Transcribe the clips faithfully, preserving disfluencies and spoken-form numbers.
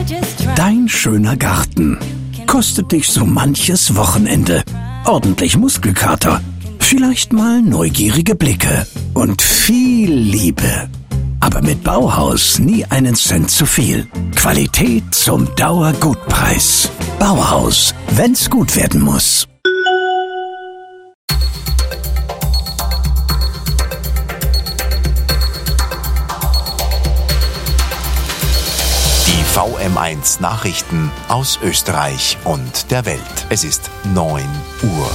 Dein schöner Garten kostet dich so manches Wochenende. Ordentlich Muskelkater, vielleicht mal neugierige Blicke und viel Liebe. Aber mit Bauhaus nie einen Cent zu viel. Qualität zum Dauergutpreis. Bauhaus, wenn's gut werden muss. V M eins Nachrichten aus Österreich und der Welt. Es ist neun Uhr.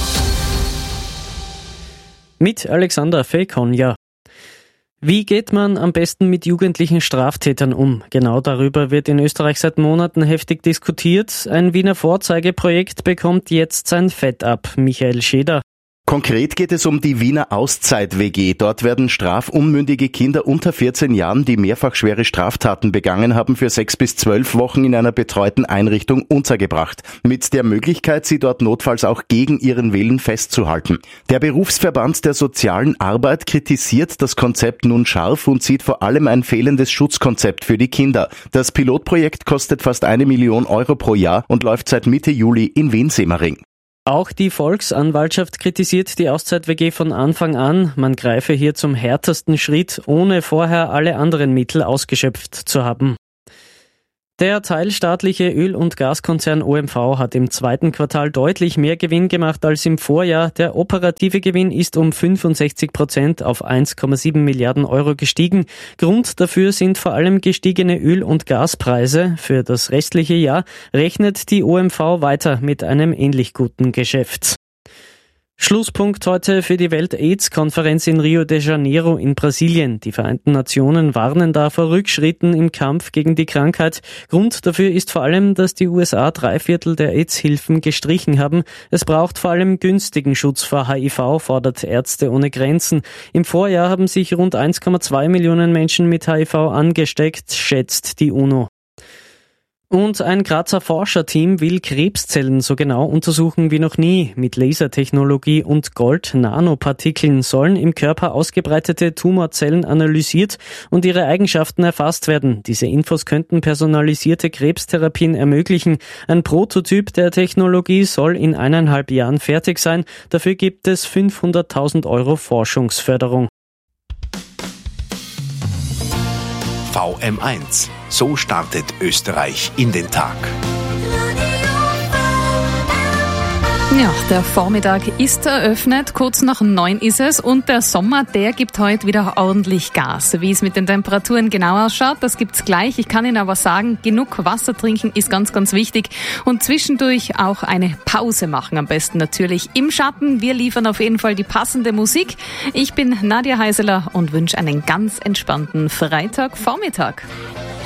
Mit Alexander Fekonja. Wie geht man am besten mit jugendlichen Straftätern um? Genau darüber wird in Österreich seit Monaten heftig diskutiert. Ein Wiener Vorzeigeprojekt bekommt jetzt sein Fett ab. Michael Scheder. Konkret geht es um die Wiener Auszeit-W G. Dort werden strafunmündige Kinder unter vierzehn Jahren, die mehrfach schwere Straftaten begangen haben, für sechs bis zwölf Wochen in einer betreuten Einrichtung untergebracht. Mit der Möglichkeit, sie dort notfalls auch gegen ihren Willen festzuhalten. Der Berufsverband der sozialen Arbeit kritisiert das Konzept nun scharf und sieht vor allem ein fehlendes Schutzkonzept für die Kinder. Das Pilotprojekt kostet fast eine Million Euro pro Jahr und läuft seit Mitte Juli in Wien-Semmering. Auch die Volksanwaltschaft kritisiert die Auszeit-W G von Anfang an. Man greife hier zum härtesten Schritt, ohne vorher alle anderen Mittel ausgeschöpft zu haben. Der teilstaatliche Öl- und Gaskonzern O M V hat im zweiten Quartal deutlich mehr Gewinn gemacht als im Vorjahr. Der operative Gewinn ist um fünfundsechzig Prozent auf eins Komma sieben Milliarden Euro gestiegen. Grund dafür sind vor allem gestiegene Öl- und Gaspreise. Für das restliche Jahr rechnet die O M V weiter mit einem ähnlich guten Geschäft. Schlusspunkt heute für die Welt-AIDS-Konferenz in Rio de Janeiro in Brasilien. Die Vereinten Nationen warnen da vor Rückschritten im Kampf gegen die Krankheit. Grund dafür ist vor allem, dass die U S A drei Viertel der AIDS-Hilfen gestrichen haben. Es braucht vor allem günstigen Schutz vor H I V, fordert Ärzte ohne Grenzen. Im Vorjahr haben sich rund eins Komma zwei Millionen Menschen mit H I V angesteckt, schätzt die UNO. Und ein Grazer Forscherteam will Krebszellen so genau untersuchen wie noch nie. Mit Lasertechnologie und Gold-Nanopartikeln sollen im Körper ausgebreitete Tumorzellen analysiert und ihre Eigenschaften erfasst werden. Diese Infos könnten personalisierte Krebstherapien ermöglichen. Ein Prototyp der Technologie soll in eineinhalb Jahren fertig sein. Dafür gibt es fünfhunderttausend Euro Forschungsförderung. V M eins. So startet Österreich in den Tag. Ja, der Vormittag ist eröffnet, kurz nach neun ist es und der Sommer, der gibt heute wieder ordentlich Gas. Wie es mit den Temperaturen genau ausschaut, das gibt's gleich. Ich kann Ihnen aber sagen, genug Wasser trinken ist ganz, ganz wichtig und zwischendurch auch eine Pause machen, am besten natürlich im Schatten. Wir liefern auf jeden Fall die passende Musik. Ich bin Nadja Heiseler und wünsche einen ganz entspannten Freitagvormittag.